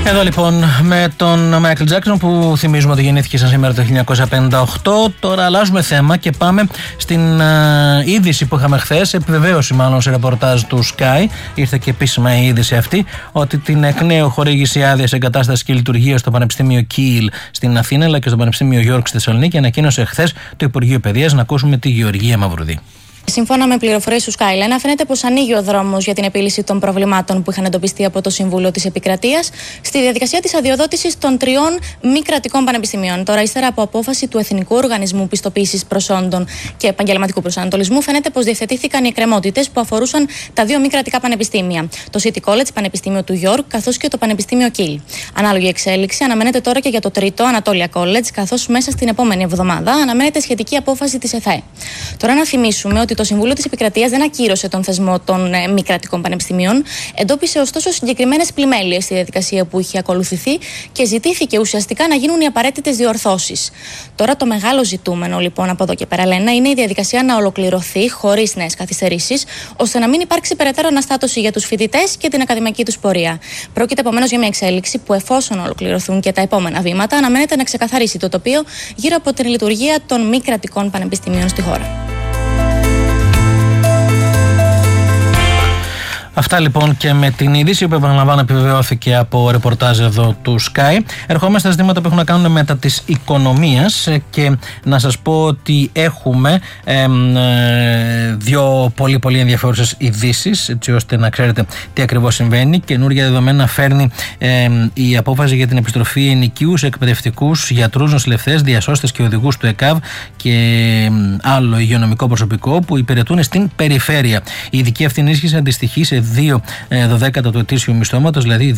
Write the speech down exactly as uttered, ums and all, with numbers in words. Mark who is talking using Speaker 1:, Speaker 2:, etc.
Speaker 1: Εδώ λοιπόν με τον Μάικλ Τζάκσον, που θυμίζουμε ότι γεννήθηκε σαν σήμερα το χίλια εννιακόσια πενήντα οκτώ. Τώρα αλλάζουμε θέμα και πάμε στην uh, είδηση που είχαμε χθες, επιβεβαίωση μάλλον σε ρεπορτάζ του Sky. Ήρθε και επίσημα η είδηση αυτή, ότι την εκ νέου χορήγηση άδειας εγκατάστασης και λειτουργίας στο Πανεπιστήμιο Kiel στην Αθήνα αλλά και στο Πανεπιστήμιο York στη Θεσσαλονίκη ανακοίνωσε χθες το Υπουργείο Παιδείας. Να ακούσουμε τη Γεωργία Μαυρουδή.
Speaker 2: Σύμφωνα με πληροφορίες του Skyline, φαίνεται πως ανοίγει ο δρόμος για την επίλυση των προβλημάτων που είχαν εντοπιστεί από το Συμβούλιο της Επικρατείας στη διαδικασία της αδειοδότησης των τριών μη κρατικών πανεπιστημίων. Τώρα, ύστερα από απόφαση του Εθνικού Οργανισμού Πιστοποίησης Προσόντων και Επαγγελματικού Προσανατολισμού, φαίνεται πως διευθετήθηκαν οι εκκρεμότητες που αφορούσαν τα δύο μη κρατικά πανεπιστήμια, το City College, Πανεπιστήμιο του York, καθώς και το Πανεπιστήμιο Kiel. Ανάλογη εξέλιξη αναμένεται τώρα και για το τρίτο, Ανατόλια College, καθώς μέσα στην επόμενη εβδομάδα αναμένεται σχετική απόφαση της ΕΘΕ. Τώρα, να θυμίσουμε ότι το Συμβούλιο της Επικρατείας δεν ακύρωσε τον θεσμό των ε, μη κρατικών πανεπιστημίων, εντόπισε ωστόσο συγκεκριμένες πλημέλειες στη διαδικασία που είχε ακολουθηθεί και ζητήθηκε ουσιαστικά να γίνουν οι απαραίτητες διορθώσεις. Τώρα το μεγάλο ζητούμενο λοιπόν από εδώ και πέρα, Λένα, είναι η διαδικασία να ολοκληρωθεί χωρίς νέες καθυστερήσεις, ώστε να μην υπάρξει περαιτέρω αναστάτωση για τους φοιτητές και την ακαδημαϊκή τους πορεία. Πρόκειται επομένως για μια εξέλιξη που, εφόσον ολοκληρωθούν και τα επόμενα βήματα, αναμένεται να ξεκαθαρίσει το τοπίο γύρω από την λειτουργία των μη κρατικών πανεπιστημίων στη χώρα.
Speaker 1: Αυτά λοιπόν και με την είδηση που επαναλαμβάνω επιβεβαιώθηκε από ρεπορτάζ εδώ του Sky. Ερχόμαστε στα ζητήματα που έχουν να κάνουν μετά της οικονομίας και να σας πω ότι έχουμε ε, ε, δύο πολύ πολύ ενδιαφέρουσες ειδήσεις, έτσι ώστε να ξέρετε τι ακριβώς συμβαίνει. Καινούργια δεδομένα φέρνει ε, η απόφαση για την επιστροφή ενοικίου σε εκπαιδευτικούς, γιατρούς, νοσηλευτές, διασώστες και οδηγούς του ΕΚΑΒ και ε, άλλο υγειονομικό προσωπικό που υπηρετούν στην περιφέρεια. Η ειδική αυτή ενίσχυση αντιστοιχεί σε δύο δωδέκατα του ετήσιου μισθώματος, δηλαδή